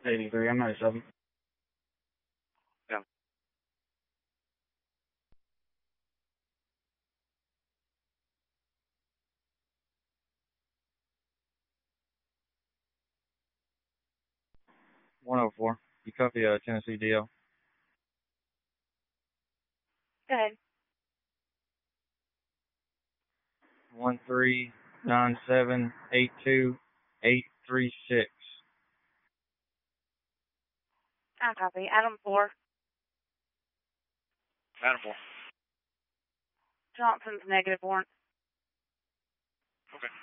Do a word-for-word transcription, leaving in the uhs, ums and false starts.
eighty-three, I'm ninety-seven. Yeah. one oh four. You copy uh, Tennessee D L? Go ahead. one three nine seven eight two eight three six. I copy. Adam four. Adam four. Johnson's negative one. Okay.